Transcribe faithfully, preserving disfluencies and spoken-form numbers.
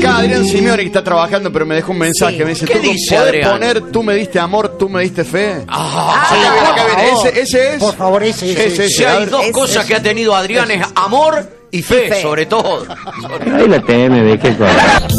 acá Adrián Simeone, que está trabajando, pero me dejó un mensaje. Sí. Me dice, ¿Qué ¿tú dice podés Adrián? poner tú me diste amor, tú me diste fe? Ah, Sí, por acá viene. favor. Ese, ese es. Por favor, ese, ese. Ese, Si hay dos Es- cosas es- que ha tenido Adrián es amor y fe, fe. sobre todo. Ahí la tenés, me dejé con...